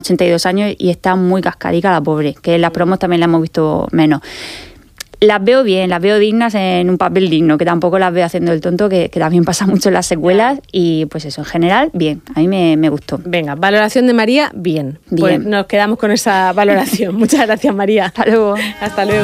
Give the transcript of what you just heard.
82 años y está muy cascadica la pobre, que en las promos también la hemos visto menos. Las veo bien, las veo dignas en un papel digno, que tampoco las veo haciendo el tonto, que también pasa mucho en las secuelas. Y pues eso, en general, bien, a mí me gustó. Venga, valoración de María, bien. Pues nos quedamos con esa valoración. Muchas gracias, María. Hasta luego. Hasta luego.